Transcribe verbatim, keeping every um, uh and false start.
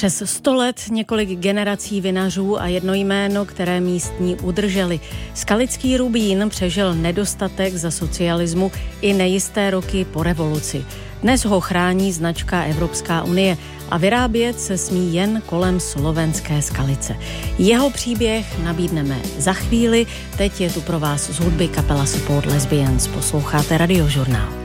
Přes sto let několik generací vinařů a jedno jméno, které místní udrželi. Skalický Rubín přežil nedostatek za socialismu i nejisté roky po revoluci. Dnes ho chrání značka Evropská unie a vyrábět se smí jen kolem slovenské Skalice. Jeho příběh nabídneme za chvíli. Teď je tu pro vás z hudby kapela Support Lesbians. Posloucháte Radiožurnál.